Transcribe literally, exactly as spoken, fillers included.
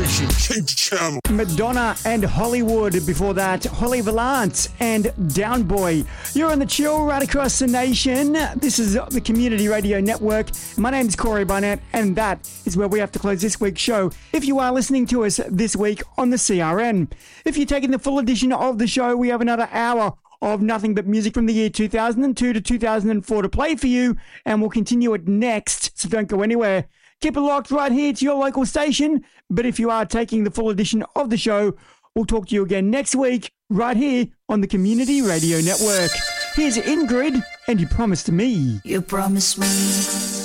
station. Change the channel. Madonna and Hollywood. Before that, Holly Valance and Downboy. You're on the chill right across the nation. This is the Community Radio Network. My name's Corey Barnett, and that is where we have to close this week's show. If you are listening to us this week on the C R N, if you're taking the full edition of the show, we have another hour of nothing but music from the year two thousand two to two thousand four to play for you, and we'll continue it next, so don't go anywhere. Keep it locked right here to your local station, but if you are taking the full edition of the show, we'll talk to you again next week, right here on the Community Radio Network. Here's Ingrid, and You Promised Me. You promised me